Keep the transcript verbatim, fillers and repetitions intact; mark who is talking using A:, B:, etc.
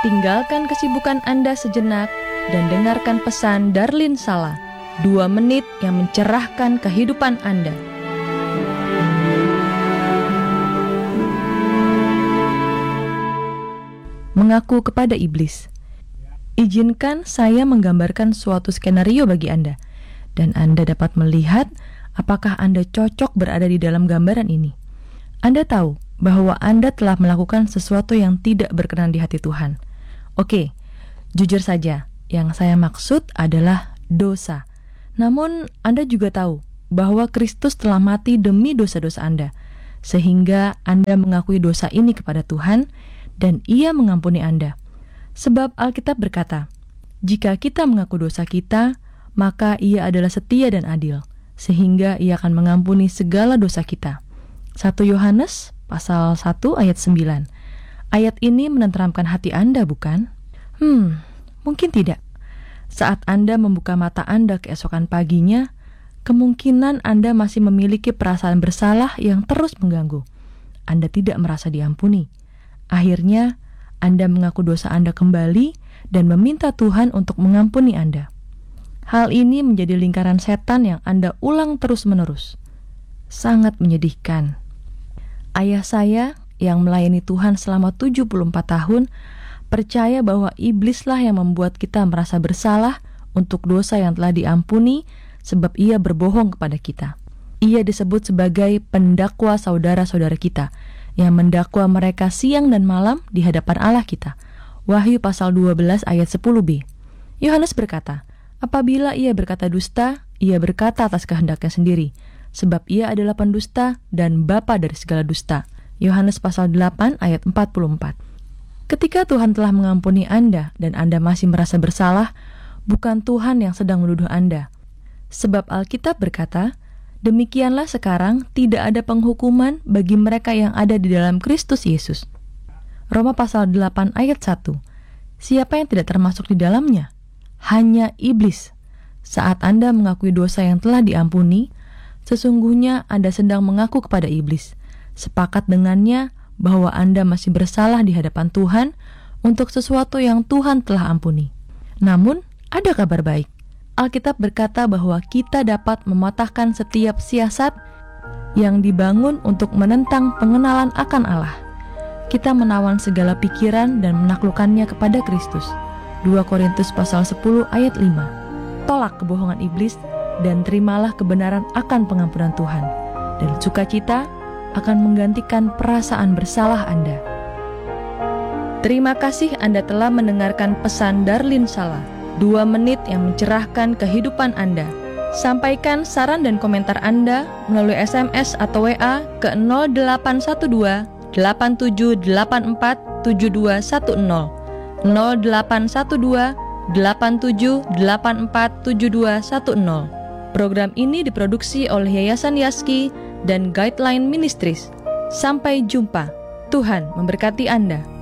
A: tinggalkan kesibukan Anda sejenak dan dengarkan pesan Darlin Sala, dua menit yang mencerahkan kehidupan Anda. Mengaku kepada iblis. Izinkan saya menggambarkan suatu skenario bagi Anda, dan Anda dapat melihat apakah Anda cocok berada di dalam gambaran ini. Anda tahu bahwa Anda telah melakukan sesuatu yang tidak berkenan di hati Tuhan. Oke, jujur saja, yang saya maksud adalah dosa. Namun Anda juga tahu bahwa Kristus telah mati demi dosa-dosa Anda, sehingga Anda mengakui dosa ini kepada Tuhan, dan Ia mengampuni Anda. Sebab Alkitab berkata, jika kita mengaku dosa kita, maka Ia adalah setia dan adil, sehingga Ia akan mengampuni segala dosa kita. satu Yohanes pasal satu ayat sembilan. Ayat ini menenteramkan hati Anda, bukan? Hmm, mungkin tidak. Saat Anda membuka mata Anda keesokan paginya, kemungkinan Anda masih memiliki perasaan bersalah yang terus mengganggu. Anda tidak merasa diampuni. Akhirnya, Anda mengaku dosa Anda kembali dan meminta Tuhan untuk mengampuni Anda. Hal ini menjadi lingkaran setan yang Anda ulang terus-menerus. Sangat menyedihkan. Ayah saya yang melayani Tuhan selama tujuh puluh empat tahun percaya bahwa iblislah yang membuat kita merasa bersalah untuk dosa yang telah diampuni sebab ia berbohong kepada kita. Ia disebut sebagai pendakwa saudara-saudara kita yang mendakwa mereka siang dan malam di hadapan Allah kita. Wahyu pasal dua belas ayat sepuluh b. Yohanes berkata, apabila ia berkata dusta, ia berkata atas kehendaknya sendiri, sebab ia adalah pendusta dan bapa dari segala dusta. Yohanes pasal delapan ayat empat puluh empat. Ketika Tuhan telah mengampuni Anda dan Anda masih merasa bersalah, bukan Tuhan yang sedang menuduh Anda. Sebab Alkitab berkata, demikianlah sekarang tidak ada penghukuman bagi mereka yang ada di dalam Kristus Yesus. Roma pasal delapan ayat satu. Siapa yang tidak termasuk di dalamnya? Hanya iblis. Saat Anda mengakui dosa yang telah diampuni, sesungguhnya Anda sedang mengaku kepada iblis, sepakat dengannya bahwa Anda masih bersalah di hadapan Tuhan untuk sesuatu yang Tuhan telah ampuni. Namun, ada kabar baik. Alkitab berkata bahwa kita dapat mematahkan setiap siasat yang dibangun untuk menentang pengenalan akan Allah. Kita menawan segala pikiran dan menaklukkannya kepada Kristus. dua Korintus pasal sepuluh ayat lima. Tolak kebohongan iblis dan terimalah kebenaran akan pengampunan Tuhan, dan sukacita akan menggantikan perasaan bersalah Anda. Terima kasih Anda telah mendengarkan pesan Darlin Sala, dua menit yang mencerahkan kehidupan Anda. Sampaikan saran dan komentar Anda melalui S M S atau W A ke nol delapan satu dua delapan tujuh delapan empat tujuh dua satu nol nol delapan satu dua delapan tujuh delapan empat tujuh dua satu nol. Program ini diproduksi oleh Yayasan Yaski dan Guideline Ministries. Sampai jumpa. Tuhan memberkati Anda.